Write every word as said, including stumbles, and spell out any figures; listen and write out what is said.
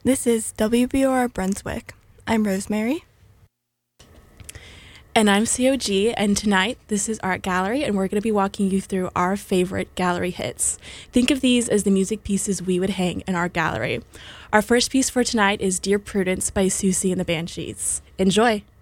This is W B O R Brunswick. I'm Rosemary. And I'm C O G, and tonight this is Art Gallery, and we're going to be walking you through our favorite gallery hits. Think of these as the music pieces we would hang in our gallery. Our first piece for tonight is Dear Prudence by Siouxsie and the Banshees. Enjoy!